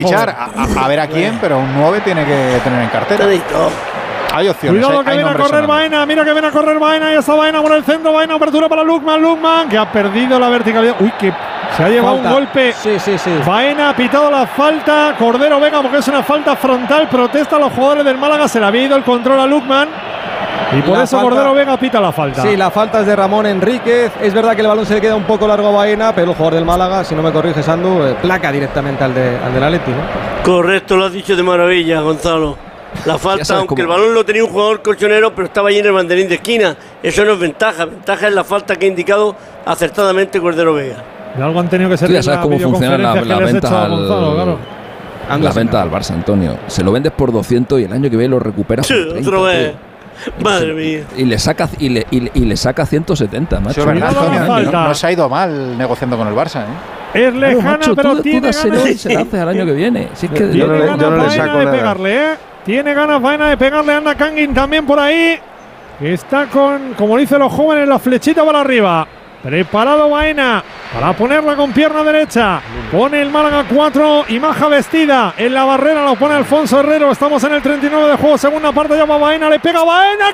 fichar a ver a quién, pero un 9 tiene que tener en cartera. Hay opciones. Cuidado que viene a correr Baena, mira que viene a correr Baena y esa Baena por el centro, Baena, apertura para Lukman, que ha perdido la verticalidad. Uy, que se ha llevado un golpe. Sí. Baena ha pitado la falta, Cordero Vega, porque es una falta frontal, protesta a los jugadores del Málaga, se le había ido el control a Lukman. Y por eso Cordero Vega pita la falta. Sí, la falta es de Ramón Enríquez. Es verdad que el balón se le queda un poco largo a Baena, pero el jugador del Málaga, si no me corriges, Andu, placa directamente al del Atleti, ¿no? Correcto, lo has dicho de maravilla, Gonzalo. La falta, aunque el balón lo tenía un jugador colchonero, pero estaba ahí en el banderín de esquina. Eso no es ventaja. Ventaja es la falta que ha indicado acertadamente Cordero Vega. De algo han tenido que ser. Tú ya sabes cómo funcionan las ventas Las ventas al Barça, Antonio. Se lo vendes por 200 y el año que viene lo recuperas por 30. Otra vez. Madre mía. Y le saca 170, macho. Sí, verdad, Antonio, no se ha ido mal negociando con el Barça, Es lejana, macho, pero tú tiene ganas. y se la hace al año que viene. Si es que Yo no le saco de pegarle, Tiene ganas Baena de pegarle a Anda Kangin también por ahí. Que está con, como dicen los jóvenes, la flechita para arriba. Preparado Baena para ponerla con pierna derecha. Pone el Málaga 4 y Maja vestida. En la barrera lo pone Alfonso Herrero. Estamos en el 39 de juego. Segunda parte, llama Baena. Le pega Baena.